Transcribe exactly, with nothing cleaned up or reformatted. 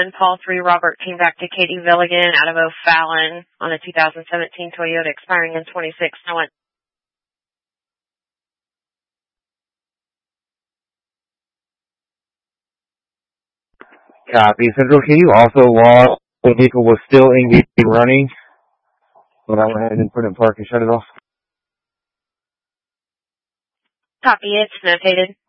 Paul three, Robert came back to Katie Villigan out of O'Fallon on a two thousand seventeen Toyota expiring in twenty-six. I want Copy. Central, can you also log the vehicle was still engaged running when I went ahead and put it in park and shut it off? copy, it's notated.